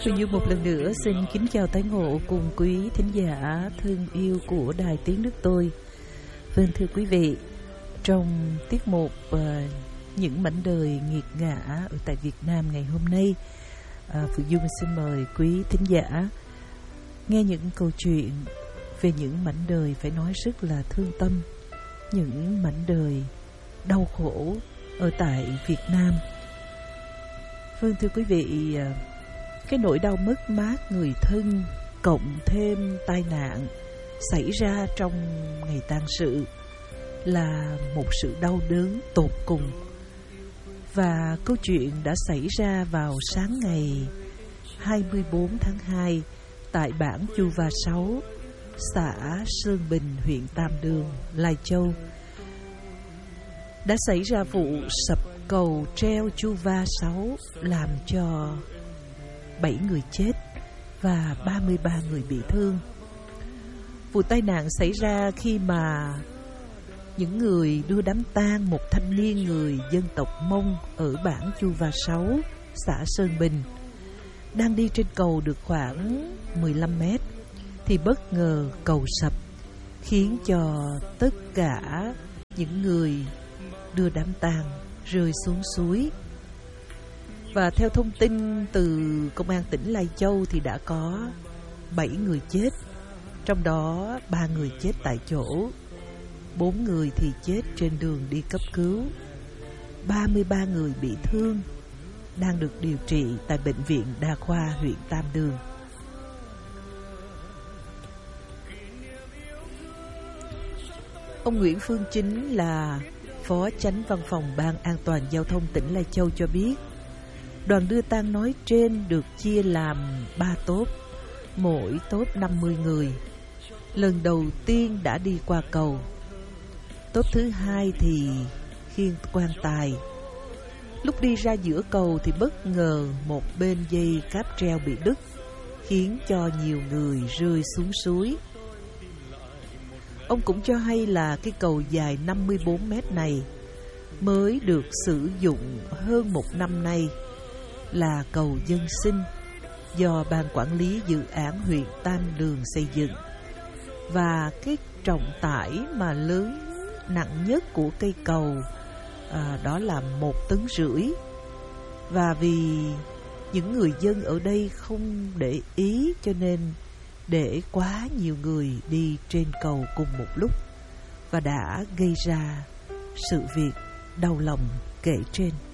Phương Du một lần nữa xin kính chào tái ngộ cùng quý thính giả thương yêu của Đài Tiếng Nước Tôi. Vâng, thưa quý vị, trong tiết mục những mảnh đời nghiệt ngã ở tại Việt Nam ngày hôm nay, Phương Du xin mời quý thính giả nghe những câu chuyện về những mảnh đời phải nói rất là thương tâm, những mảnh đời đau khổ ở tại Việt Nam. Vâng, thưa quý vị, cái nỗi đau mất mát người thân cộng thêm tai nạn xảy ra trong ngày tang sự là một sự đau đớn tột cùng. Và câu chuyện đã xảy ra vào sáng ngày 24 tháng 2 tại bản Chu Va 6, xã Sơn Bình, huyện Tam Đường, Lai Châu. Đã xảy ra vụ sập cầu treo Chu Va 6 làm cho 7 người chết và 33 người bị thương. Vụ tai nạn xảy ra khi mà những người đưa đám tang một thanh niên người dân tộc Mông ở bản Chu Va 6, xã Sơn Bình, đang đi trên cầu được khoảng 15 mét thì bất ngờ cầu sập, khiến cho tất cả những người đưa đám tang rơi xuống suối. Và theo thông tin từ Công an tỉnh Lai Châu thì đã có 7 người chết, trong đó 3 người chết tại chỗ, 4 người thì chết trên đường đi cấp cứu, 33 người bị thương đang được điều trị tại Bệnh viện Đa khoa huyện Tam Đường. Ông Nguyễn Phương Chính là Phó Chánh Văn phòng Ban An toàn Giao thông tỉnh Lai Châu cho biết, đoàn đưa tang nói trên được chia làm 3 tốp, mỗi tốp 50 người. Lần đầu tiên đã đi qua cầu. Tốp thứ hai thì khiêng quan tài. Lúc đi ra giữa cầu thì bất ngờ một bên dây cáp treo bị đứt, khiến cho nhiều người rơi xuống suối. Ông cũng cho hay là cái cầu dài 54 mét này mới được sử dụng hơn 1 năm nay, là cầu dân sinh do Ban Quản lý Dự án huyện Tam Đường xây dựng. Và cái trọng tải mà lớn nặng nhất của cây cầu đó là 1,5 tấn. Và vì những người dân ở đây không để ý cho nên để quá nhiều người đi trên cầu cùng một lúc, và đã gây ra sự việc đau lòng kể trên.